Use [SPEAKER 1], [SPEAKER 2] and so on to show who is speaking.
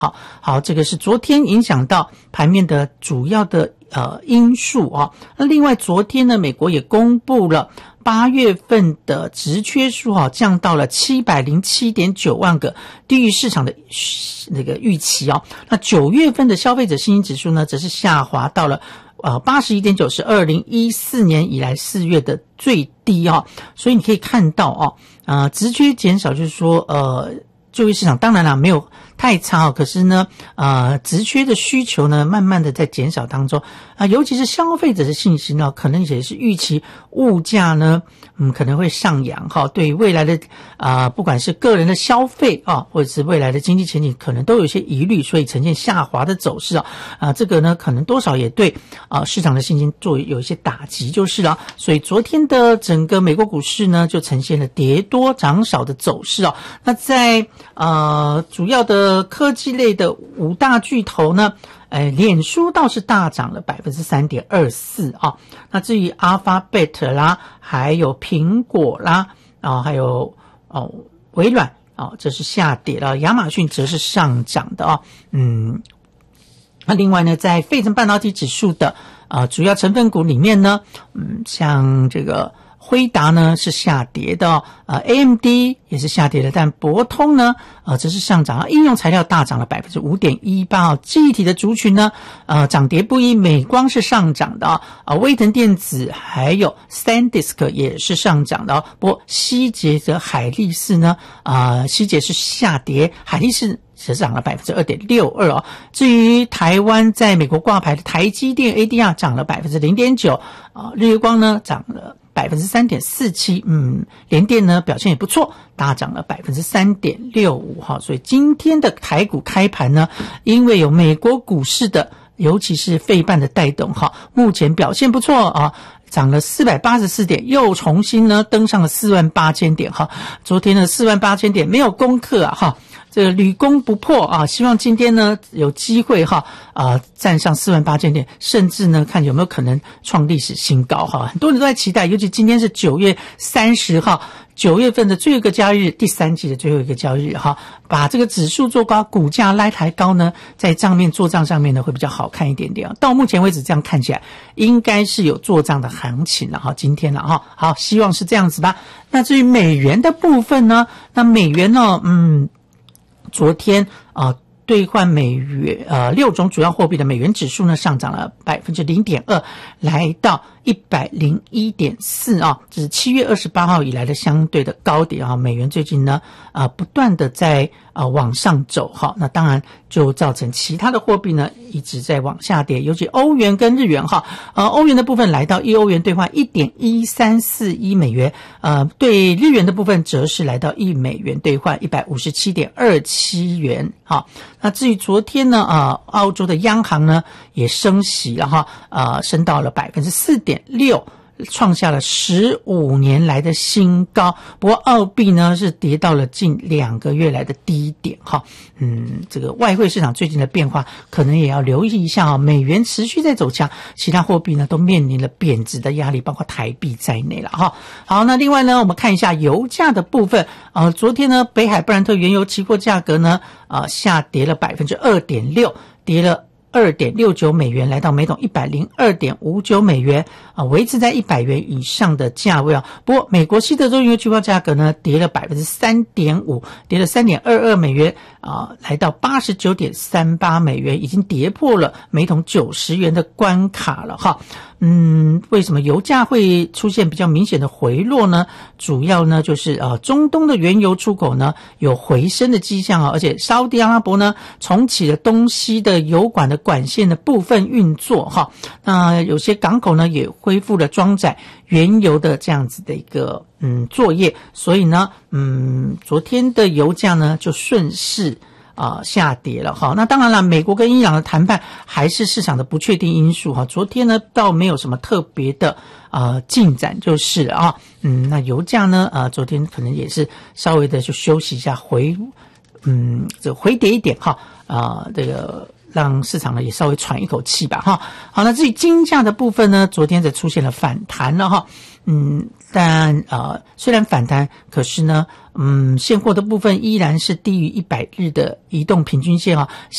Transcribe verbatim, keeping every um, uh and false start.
[SPEAKER 1] 好，好，这个是昨天影响到盘面的主要的呃因素啊。那另外，昨天呢，美国也公布了八月份的职缺数啊，降到了七百零七点九万个，低于市场的那个预期啊。那九月份的消费者信心指数呢，则是下滑到了呃 八十一点九， 是二零一四年以来四月的最低啊。所以你可以看到啊，呃，职缺减少，就是说呃。就业市场当然啦没有太差哦，可是呢呃职缺的需求呢慢慢的在减少当中啊、呃，尤其是消费者的信心呢，可能也是预期物价呢嗯可能会上扬哈，对于未来的啊、呃、不管是个人的消费啊，或者是未来的经济前景可能都有一些疑虑，所以呈现下滑的走势啊啊、呃、这个呢可能多少也对啊、呃、市场的信心做有一些打击就是了，所以昨天的整个美国股市呢就呈现了跌多涨少的走势啊。那在呃，主要的科技类的五大巨头呢，呃，脸书倒是大涨了 百分之三点二四 啊。那至于 Alphabet 啦，还有苹果啦，啊，还有哦微软啊，这是下跌了，亚马逊则是上涨的啊。嗯，那另外呢，在费城半导体指数的啊、呃、主要成分股里面呢，嗯，像这个辉达呢是下跌的哦，呃 A M D 也是下跌的，但博通呢呃则是上涨，应用材料大涨了 百分之五点一八 哦。记忆体的族群呢呃涨跌不一，美光是上涨的啊、哦，威腾电子还有 SanDisk 也是上涨的哦。不过希捷的海力士呢啊、呃、希捷是下跌，海力士只涨了 百分之二点六二 哦。至于台湾在美国挂牌的台积电 A D R 涨了 百分之零点九 啊，日月光呢涨了百分之三点四七，嗯，联电呢表现也不错，大涨了百分之三点六五哈。所以今天的台股开盘呢，因为有美国股市的，尤其是费半的带动哈，目前表现不错啊，涨了四百八十四点，又重新呢登上了四万八千点哈。昨天的四万八千点没有攻克啊哈。这个屡攻不破啊，希望今天呢有机会哈啊、呃、站上四万八千点，甚至呢看有没有可能创历史新高哈。很多人都在期待，尤其今天是九月三十号，九月份的最后一个交易日，第三季的最后一个交易日哈，把这个指数做高，股价拉抬高呢，在账面做账上面呢会比较好看一点点。到目前为止这样看起来，应该是有做账的行情了哈，今天了哈，好，希望是这样子吧。那至于美元的部分呢，那美元呢，嗯。昨天啊、呃，兑换美元呃六种主要货币的美元指数呢上涨了 百分之零点二， 来到一百零一点四 啊，这是七月二十八号以来的相对的高点啊。美元最近呢啊、呃、不断的在啊、呃、往上走哈，那当然就造成其他的货币呢一直在往下跌，尤其欧元跟日元哈，呃欧元的部分来到一欧元兑换 一点一三四一 美元，呃对日元的部分则是来到一美元兑换 一百五十七点二七元哈。那至于昨天呢啊、呃、澳洲的央行呢也升息了哈，呃升到了 百分之四点六，创下了十五年来的新高。不过澳币呢是跌到了近两个月来的低点哈。嗯，这个外汇市场最近的变化可能也要留意一下啊。美元持续在走强，其他货币呢都面临了贬值的压力，包括台币在内了哈。好，那另外呢，我们看一下油价的部分。呃，昨天呢，北海布兰特原油期货价格呢，呃，下跌了 百分之二点六， 跌了二点六九美元，来到每桶 一百零二点五九美元啊，维持在一百元以上的价位啊。不过美国西德州原油期货价格呢跌了 百分之三点五， 跌了 三点二二美元啊，来到 八十九点三八美元，已经跌破了每桶九十元的关卡了哈。嗯，为什么油价会出现比较明显的回落呢？主要呢就是呃中东的原油出口呢有回升的迹象啊，而且沙特阿拉伯呢重启了东西的油管的管线的部分运作哈。那有些港口呢也恢复了装载原油的这样子的一个嗯作业，所以呢嗯昨天的油价呢就顺势啊、呃，下跌了哈。那当然了，美国跟伊朗的谈判还是市场的不确定因素哈。昨天呢，倒没有什么特别的呃进展，就是啊，嗯，那油价呢，呃，昨天可能也是稍微的就休息一下，回嗯，这回跌一点哈啊、呃，这个让市场呢也稍微喘一口气吧哈。好，那至于金价的部分呢，昨天则出现了反弹了哈。嗯，但呃虽然反弹，可是呢，嗯，现货的部分依然是低于一百日的移动平均线哈。